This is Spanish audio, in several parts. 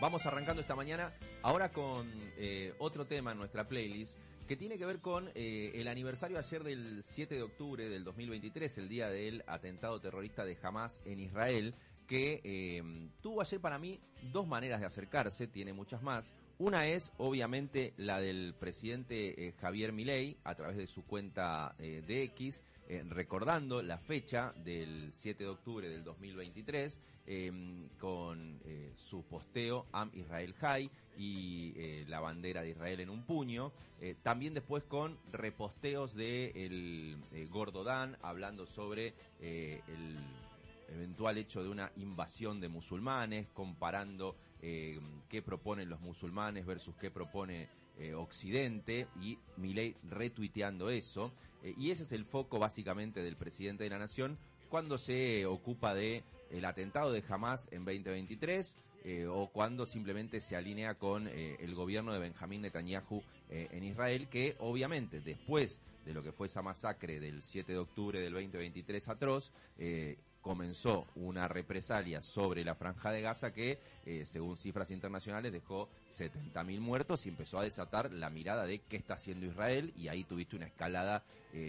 Vamos arrancando esta mañana ahora con otro tema en nuestra playlist que tiene que ver con el aniversario ayer del 7 de octubre del 2023, el día del atentado terrorista de Hamás en Israel, que tuvo ayer para mí dos maneras de acercarse, tiene muchas más. Una es, obviamente, la del presidente Javier Milei, a través de su cuenta de X, recordando la fecha del 7 de octubre del 2023, con su posteo Am Israel High y la bandera de Israel en un puño. También después con reposteos de el Gordo Dan, hablando sobre el eventual hecho de una invasión de musulmanes, comparando qué proponen los musulmanes versus qué propone Occidente, y Milei retuiteando eso. Y ese es el foco básicamente del presidente de la nación cuando se ocupa de el atentado de Hamás en 2023, o cuando simplemente se alinea con el gobierno de Benjamín Netanyahu en Israel, que obviamente después de lo que fue esa masacre del 7 de octubre del 2023 atroz, comenzó una represalia sobre la Franja de Gaza que, según cifras internacionales, dejó 70.000 muertos y empezó a desatar la mirada de qué está haciendo Israel, y ahí tuviste una escalada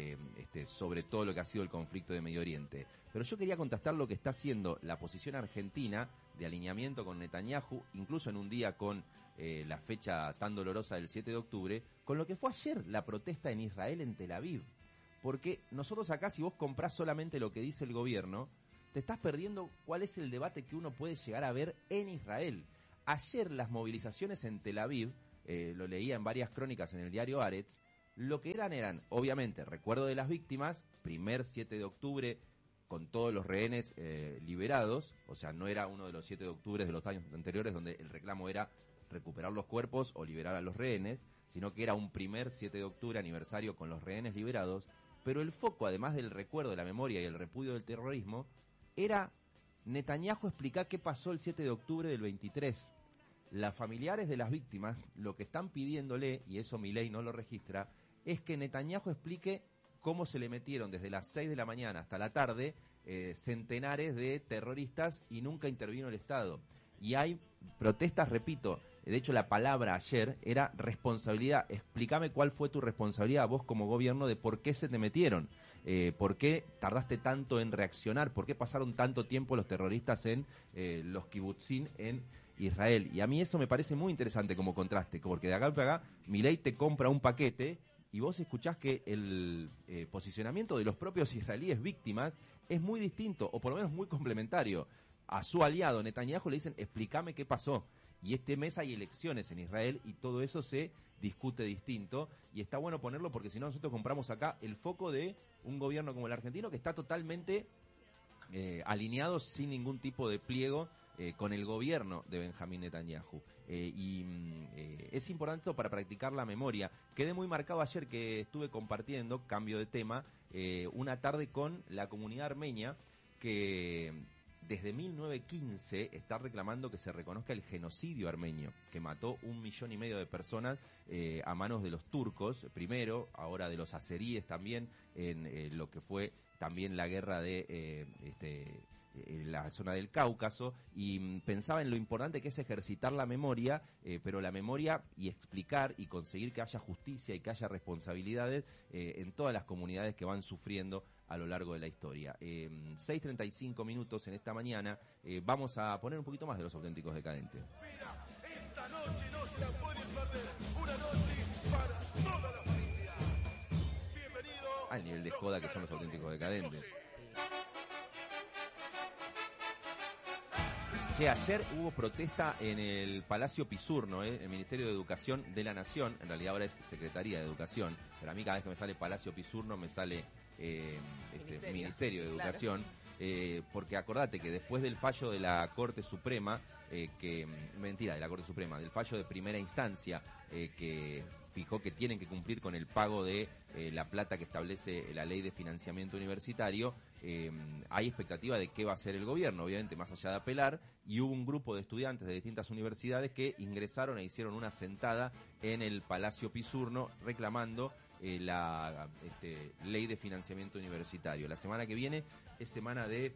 sobre todo lo que ha sido el conflicto de Medio Oriente. Pero yo quería contrastar lo que está haciendo la posición argentina de alineamiento con Netanyahu, incluso en un día con la fecha tan dolorosa del 7 de octubre, con lo que fue ayer la protesta en Israel, en Tel Aviv. Porque nosotros acá, si vos comprás solamente lo que dice el gobierno, te estás perdiendo cuál es el debate que uno puede llegar a ver en Israel. Ayer las movilizaciones en Tel Aviv, lo leía en varias crónicas en el diario Haaretz, lo que eran, obviamente, recuerdo de las víctimas, primer 7 de octubre, con todos los rehenes liberados, o sea, no era uno de los 7 de octubre de los años anteriores donde el reclamo era recuperar los cuerpos o liberar a los rehenes, sino que era un primer 7 de octubre aniversario con los rehenes liberados, pero el foco, además del recuerdo de la memoria y el repudio del terrorismo, era Netanyahu explicar qué pasó el 7 de octubre del 23. Las familiares de las víctimas lo que están pidiéndole, y eso Milei no lo registra, es que Netanyahu explique cómo se le metieron desde las 6 de la mañana hasta la tarde centenares de terroristas y nunca intervino el Estado. Y hay protestas, repito, de hecho la palabra ayer era responsabilidad. Explícame cuál fue tu responsabilidad vos como gobierno de por qué se te metieron, por qué tardaste tanto en reaccionar, por qué pasaron tanto tiempo los terroristas en los kibutzim en Israel. Y a mí eso me parece muy interesante como contraste, porque de acá para acá Milei te compra un paquete y vos escuchás que el posicionamiento de los propios israelíes víctimas es muy distinto, o por lo menos muy complementario. A su aliado Netanyahu le dicen, explícame qué pasó. Y este mes hay elecciones en Israel y todo eso se discute distinto. Y está bueno ponerlo porque si no nosotros compramos acá el foco de un gobierno como el argentino que está totalmente alineado sin ningún tipo de pliego con el gobierno de Benjamín Netanyahu. Es importante para practicar la memoria. Quedé muy marcado ayer que estuve compartiendo, cambio de tema, una tarde con la comunidad armenia que desde 1915 está reclamando que se reconozca el genocidio armenio, que mató 1,5 millones de personas a manos de los turcos, primero, ahora de los azeríes también, en lo que fue también la guerra de la zona del Cáucaso, y pensaba en lo importante que es ejercitar la memoria, pero la memoria y explicar y conseguir que haya justicia y que haya responsabilidades en todas las comunidades que van sufriendo a lo largo de la historia. 6:35 minutos en esta mañana, vamos a poner un poquito más de Los Auténticos Decadentes. Mira, esta noche no se la pueden perder, una noche para toda la familia. Bienvenido al nivel de joda que son Los Auténticos Decadentes. Che, ayer hubo protesta en el Palacio Pisurno, el Ministerio de Educación de la Nación, en realidad ahora es Secretaría de Educación, pero a mí cada vez que me sale Palacio Pisurno me sale Ministerio de Educación, claro. Porque acordate que después del fallo de la Corte Suprema, de la Corte Suprema, del fallo de primera instancia, que fijó que tienen que cumplir con el pago de la plata que establece la ley de financiamiento universitario, hay expectativa de qué va a hacer el gobierno, obviamente más allá de apelar, y hubo un grupo de estudiantes de distintas universidades que ingresaron e hicieron una sentada en el Palacio Pisurno reclamando la ley de financiamiento universitario. La semana que viene es semana de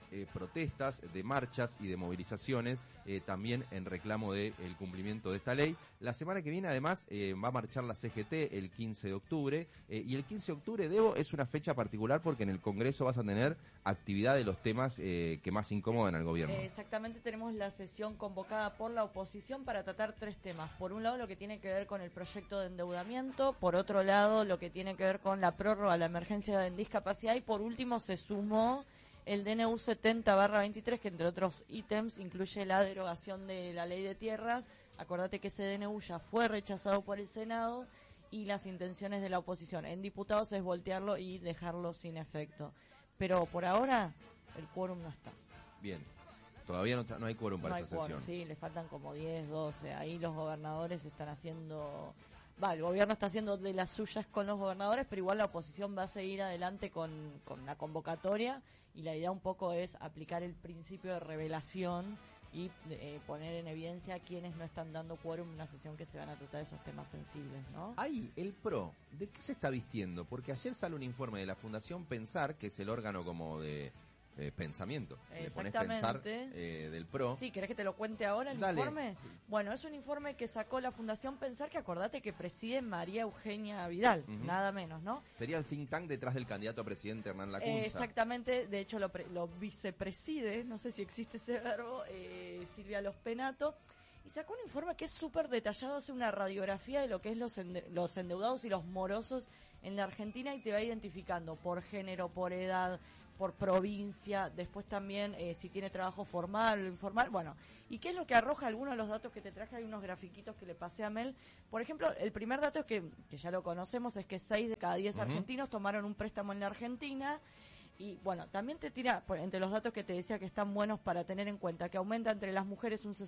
protestas, de marchas y de movilizaciones, también en reclamo del cumplimiento de esta ley. La semana que viene, además, va a marchar la CGT el 15 de octubre, y el 15 de octubre, Debo, es una fecha particular porque en el Congreso vas a tener actividad de los temas que más incomodan al gobierno. Exactamente, tenemos la sesión convocada por la oposición para tratar 3 temas. Por un lado, lo que tiene que ver con el proyecto de endeudamiento, por otro lado, lo que tiene que ver con la prórroga, la emergencia en discapacidad, y por último se sumó el DNU 70/23, que entre otros ítems incluye la derogación de la ley de tierras. Acordate que ese DNU ya fue rechazado por el Senado, y las intenciones de la oposición en diputados es voltearlo y dejarlo sin efecto. Pero por ahora el quórum no está. Bien, todavía no hay quórum para esa sesión. Sí, le faltan como 10, 12. Ahí los gobernadores están haciendo... el gobierno está haciendo de las suyas con los gobernadores, pero igual la oposición va a seguir adelante con la convocatoria, y la idea un poco es aplicar el principio de revelación y poner en evidencia a quienes no están dando quórum en una sesión que se van a tratar esos temas sensibles, ¿no? Ahí, el PRO, ¿de qué se está vistiendo? Porque ayer sale un informe de la Fundación Pensar, que es el órgano como de pensamiento. Exactamente. Le pones Pensar del PRO. Sí, ¿querés que te lo cuente ahora el Dale. informe? Bueno, es un informe que sacó la Fundación Pensar, que acordate que preside María Eugenia Vidal, nada menos, ¿no? Sería el think tank detrás del candidato a presidente Hernán Lacunza. Exactamente, de hecho lo vicepreside, no sé si existe ese verbo, Silvia Lospenato, y sacó un informe que es súper detallado, hace una radiografía de lo que es los endeudados y los morosos en la Argentina, y te va identificando por género, por edad, por provincia, después también si tiene trabajo formal o informal, bueno, ¿y qué es lo que arroja? Algunos de los datos que te traje, hay unos grafiquitos que le pasé a Mel. Por ejemplo, el primer dato es que ya lo conocemos, es que 6 de cada 10 argentinos tomaron un préstamo en la Argentina. Y bueno, también te tira, entre los datos que te decía que están buenos para tener en cuenta, que aumenta entre las mujeres un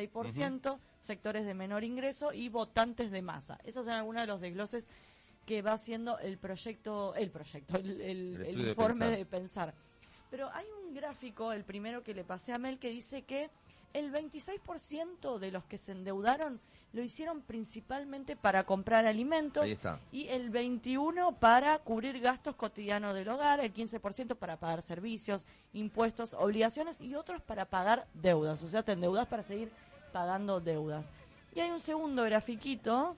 66%, sectores de menor ingreso y votantes de masa. Esos son algunos de los desgloses que va haciendo el informe de Pensar. Pero hay un gráfico, el primero que le pasé a Mel, que dice que el 26% de los que se endeudaron lo hicieron principalmente para comprar alimentos. Ahí está. Y el 21% para cubrir gastos cotidianos del hogar, el 15% para pagar servicios, impuestos, obligaciones, y otros para pagar deudas. O sea, te endeudas para seguir pagando deudas. Y hay un segundo grafiquito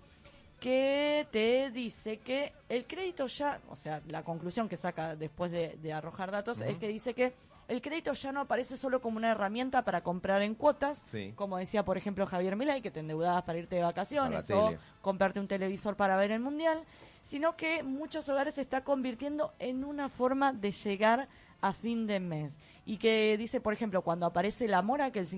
que te dice que el crédito ya, o sea, la conclusión que saca después de arrojar datos, es que dice que el crédito ya no aparece solo como una herramienta para comprar en cuotas, como decía, por ejemplo, Javier Milei, que te endeudabas para irte de vacaciones o comprarte un televisor para ver el Mundial, sino que muchos hogares se está convirtiendo en una forma de llegar a fin de mes. Y que dice, por ejemplo, cuando aparece la mora, que el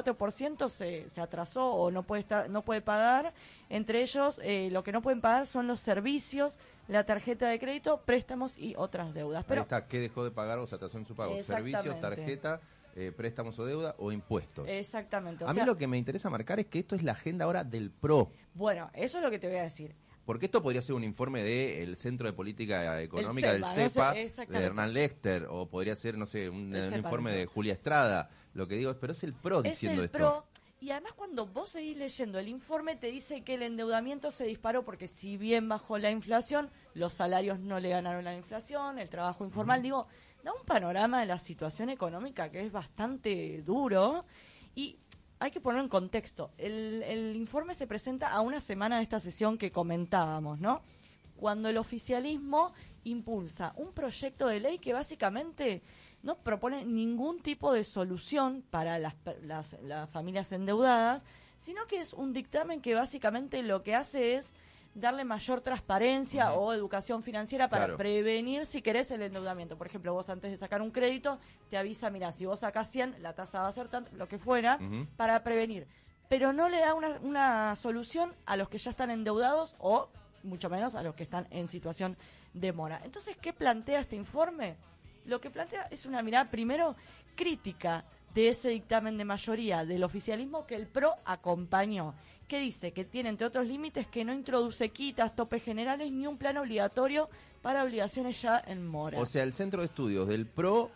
54% se atrasó o no puede pagar. Entre ellos, lo que no pueden pagar son los servicios, la tarjeta de crédito, préstamos y otras deudas. Pero ahí está, ¿qué dejó de pagar o se atrasó en su pago? Servicios, tarjeta, préstamos o deuda o impuestos. Exactamente. A mí lo que me interesa marcar es que esto es la agenda ahora del PRO. Bueno, eso es lo que te voy a decir. Porque esto podría ser un informe del Centro de Política Económica del CEPA, de Hernán Lester, o podría ser, no sé, un informe de Julia Estrada. Lo que digo es, pero es el PRO diciendo esto. PRO, y además cuando vos seguís leyendo el informe te dice que el endeudamiento se disparó porque si bien bajó la inflación, los salarios no le ganaron la inflación, el trabajo informal, digo, da un panorama de la situación económica que es bastante duro. Y hay que ponerlo en contexto. El informe se presenta a una semana de esta sesión que comentábamos, ¿no? Cuando el oficialismo impulsa un proyecto de ley que básicamente no propone ningún tipo de solución para las familias endeudadas, sino que es un dictamen que básicamente lo que hace es darle mayor transparencia o educación financiera para prevenir, si querés, el endeudamiento. Por ejemplo, vos antes de sacar un crédito, te avisa, mira, si vos sacás 100, la tasa va a ser tanto, lo que fuera, para prevenir. Pero no le da una solución a los que ya están endeudados o, mucho menos, a los que están en situación de mora. Entonces, ¿qué plantea este informe? Lo que plantea es una mirada, primero, crítica de ese dictamen de mayoría del oficialismo que el PRO acompañó, que dice que tiene, entre otros límites, que no introduce quitas, topes generales ni un plan obligatorio para obligaciones ya en mora. O sea, el Centro de Estudios del PRO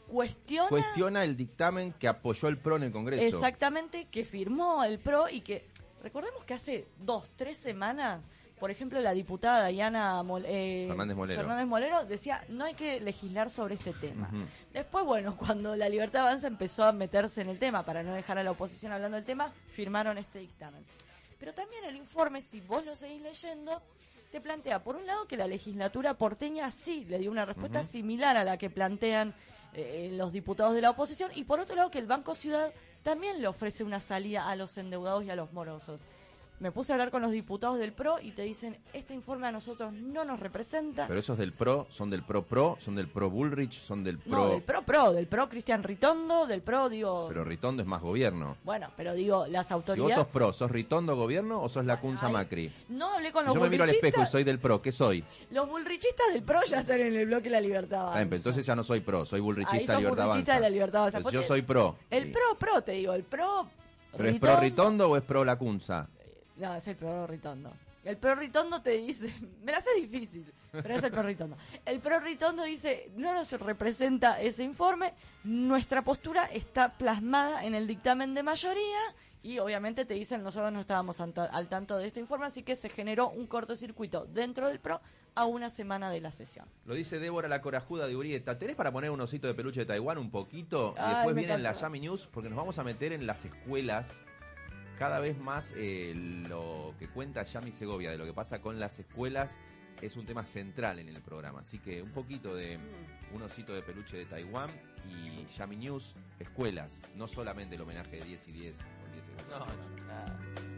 cuestiona el dictamen que apoyó el PRO en el Congreso. Exactamente, que firmó el PRO y que, recordemos que hace 2-3 semanas por ejemplo, la diputada Diana Fernández Molero decía, no hay que legislar sobre este tema. Ujú. Después, bueno, cuando La Libertad Avanza empezó a meterse en el tema para no dejar a la oposición hablando del tema, firmaron este dictamen. Pero también el informe, si vos lo seguís leyendo, te plantea, por un lado, que la legislatura porteña sí le dio una respuesta similar a la que plantean los diputados de la oposición, y por otro lado, que el Banco Ciudad también le ofrece una salida a los endeudados y a los morosos. Me puse a hablar con los diputados del PRO y te dicen, este informe a nosotros no nos representa. Pero esos del PRO, ¿son del PRO, son del PRO Bullrich, son del PRO...? No, del PRO Cristian Ritondo, del PRO, digo... Pero Ritondo es más gobierno. Bueno, pero digo, las Si autoridades... vos sos PRO, ¿sos Ritondo gobierno o sos la Cunza Ay, Macri? No hablé con los Yo me miro al bullrichistas. espejo y soy del PRO, ¿qué soy? Los bullrichistas del PRO ya están en el bloque La Libertad Avanza. Pero entonces ya no soy PRO, soy Ahí bullrichista sos Libertad bullrichista Avanza. de La Libertad Avanza. Entonces yo Porque soy PRO. El Sí. PRO, te digo, el PRO... ¿Pero es PRO Ritondo o es PRO la Cunza? No, es el PRO Ritondo. El PRO Ritondo te dice, me la hace difícil, pero es el PRO Ritondo. El PRO Ritondo dice, no nos representa ese informe, nuestra postura está plasmada en el dictamen de mayoría y obviamente te dicen, nosotros no estábamos al tanto de este informe, así que se generó un cortocircuito dentro del PRO a una semana de la sesión. Lo dice Débora la corajuda de Urieta. ¿Tenés para poner un osito de peluche de Taiwán un poquito? Y Ay, después me vienen encanta. las Yami News porque nos vamos a meter en las escuelas. Cada vez más lo que cuenta Yami Segovia de lo que pasa con las escuelas es un tema central en el programa. Así que un poquito de un osito de peluche de Taiwán y Yami News, escuelas. No solamente el homenaje de 10 y 10 con 10 segundos. No.